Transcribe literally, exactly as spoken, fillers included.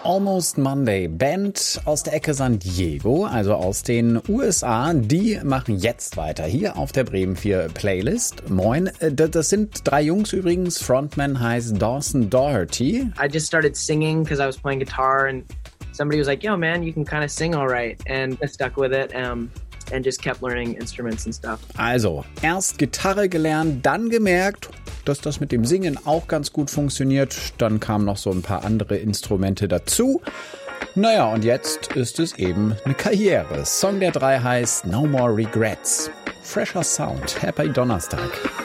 Almost Monday, Band aus der Ecke San Diego, also aus den U S A, die machen jetzt weiter hier auf der Bremen vier Playlist. Moin, das sind drei Jungs übrigens, Frontman heißt Dawson Doherty. I just started singing because I was playing guitar and somebody was like, yo man, you can kind of sing all right, and I stuck with it. Um, and just kept learning instruments and stuff. Also, erst Gitarre gelernt, dann gemerkt, dass das mit dem Singen auch ganz gut funktioniert. Dann kamen noch so ein paar andere Instrumente dazu. Naja, und jetzt ist es eben eine Karriere. Song der drei heißt No More Regrets. Fresher Sound. Happy Donnerstag.